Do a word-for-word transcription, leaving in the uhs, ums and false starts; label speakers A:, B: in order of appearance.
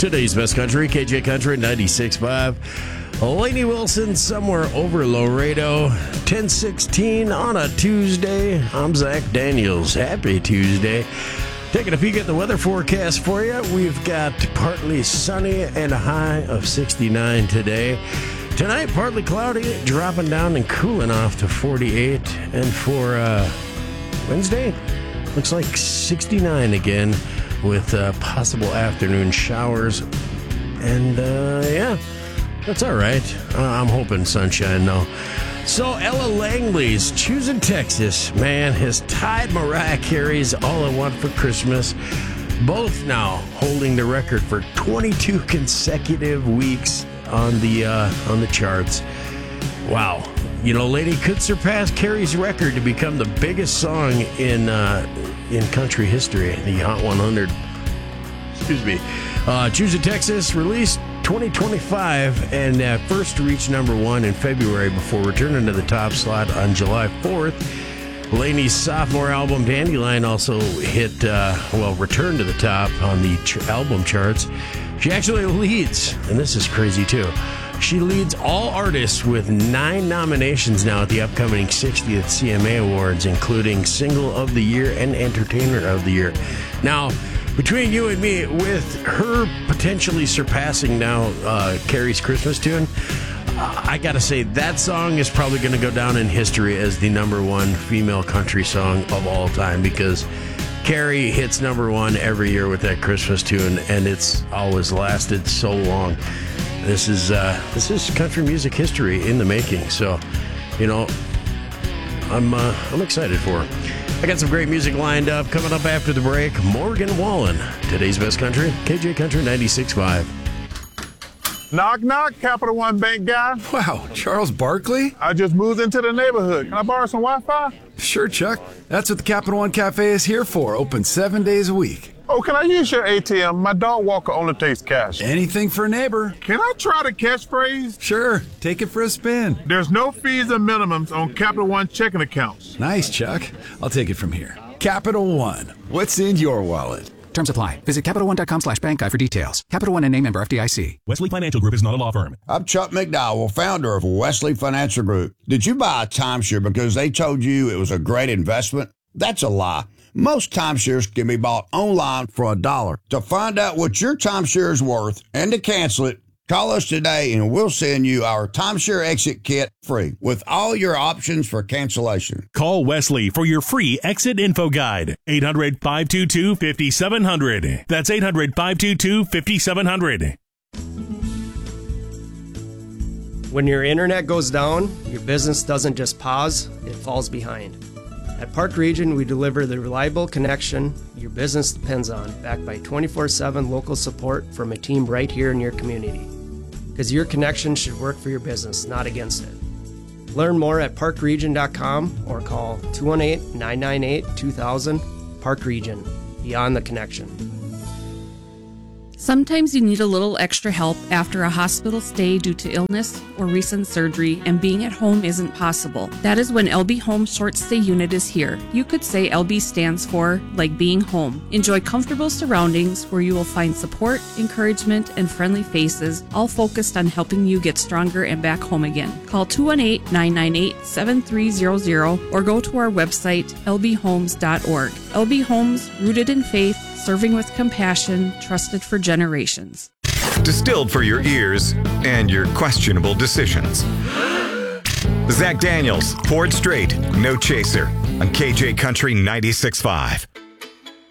A: Today's Best Country, K J Country ninety-six point five. Lainey Wilson, somewhere over Laredo, ten sixteen on a Tuesday. I'm Zach Daniels. Happy Tuesday. Taking a peek at the weather forecast for you. We've got partly sunny and a high of sixty-nine today. Tonight, partly cloudy, dropping down and cooling off to forty-eight. And for uh, Wednesday, looks like sixty-nine again with uh, possible afternoon showers. And uh, yeah, that's all right. Uh, I'm hoping sunshine, though. So Ella Langley's Choosing Texas, man, has tied Mariah Carey's All I Want for Christmas. Both now holding the record for twenty-two consecutive weeks on the uh, on the charts. Wow. You know, lady could surpass Carey's record to become the biggest song in uh, in country history, the Hot one hundred. Excuse me. Uh, Choosing Texas released twenty twenty-five and uh, first reached number one in February before returning to the top slot on July fourth. Lainey's sophomore album, Dandelion, also hit, uh, well, returned to the top on the ch- album charts. She actually leads, and this is crazy too, she leads all artists with nine nominations now at the upcoming sixtieth C M A Awards, including Single of the Year and Entertainer of the Year. Now, between you and me, with her potentially surpassing now uh, Carey's Christmas tune, uh, I gotta say that song is probably going to go down in history as the number one female country song of all time, because Carey hits number one every year with that Christmas tune, and it's always lasted so long. This is uh, this is country music history in the making. So, you know, I'm uh, I'm excited for her. I got some great music lined up. Coming up after the break, Morgan Wallen. Today's Best Country, K J Country ninety-six point five.
B: Knock, knock, Capital One Bank guy.
C: Wow, Charles Barkley?
B: I just moved into the neighborhood. Can I borrow some Wi-Fi?
C: Sure, Chuck. That's what the Capital One Cafe is here for. Open seven days a week.
B: Oh, can I use your A T M? My dog walker only takes cash.
C: Anything for a neighbor.
B: Can I try the catchphrase?
C: Sure, take it for a spin.
B: There's no fees or minimums on Capital One checking accounts.
C: Nice, Chuck. I'll take it from here. Capital One. What's in your wallet?
D: Terms apply. Visit CapitalOne.com slash bank guide for details. Capital One and name member F D I C.
E: Wesley Financial Group is not a law firm.
F: I'm Chuck McDowell, founder of Wesley Financial Group. Did you buy a timeshare because they told you it was a great investment? That's a lie. Most timeshares can be bought online for a dollar. To find out what your timeshare is worth and to cancel it, call us today and we'll send you our timeshare exit kit free with all your options for cancellation.
E: Call Wesley for your free exit info guide. eight hundred, five two two, five seven zero zero. That's eight hundred, five two two, five seven zero zero.
G: When your internet goes down, your business doesn't just pause, it falls behind. At Park Region, we deliver the reliable connection your business depends on, backed by twenty-four seven local support from a team right here in your community. Because your connection should work for your business, not against it. Learn more at park region dot com or call two one eight, nine nine eight, two thousand. Park Region, beyond the connection.
H: Sometimes you need a little extra help after a hospital stay due to illness or recent surgery, and being at home isn't possible. That is when L B Home Short Stay Unit is here. You could say L B stands for like being home. Enjoy comfortable surroundings where you will find support, encouragement, and friendly faces, all focused on helping you get stronger and back home again. Call two one eight, nine nine eight, seven three zero zero or go to our website, l b homes dot org. L B Homes, rooted in faith, serving with compassion, trusted for generations.
I: Distilled for your ears and your questionable decisions. Zach Daniels, Ford Straight, No Chaser, on K J Country ninety-six point five.